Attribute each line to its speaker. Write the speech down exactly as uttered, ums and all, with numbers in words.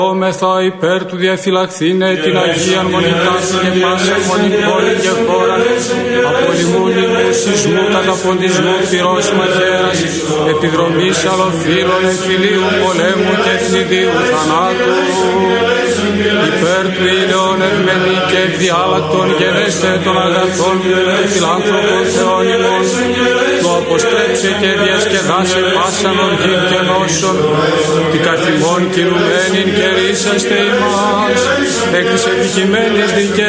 Speaker 1: Όμεθα υπέρ του διαφυλαχθήνε την Αγίαν Μονιτάση και πάσαν μονή πόλη και χώρα, απολυμούν ημούς σεισμού, καταποντισμού, πυρός μαχαίρας, επιδρομής αλλοφύλων, εμφυλίου, πολέμου και θνηδίου θανάτου. Υπέρ του ήλαιον ευμενή και ευδιάλακτον γενέστε των αγαθών, φιλάνθρωπων Θεών ημών, το αποστρέψε και διασκεδάσε πάσαν οργήν και νόσων, τι καθημών κινουμένην και ρίσαστε ημάς, εκ της επιτυχημένης δικαίας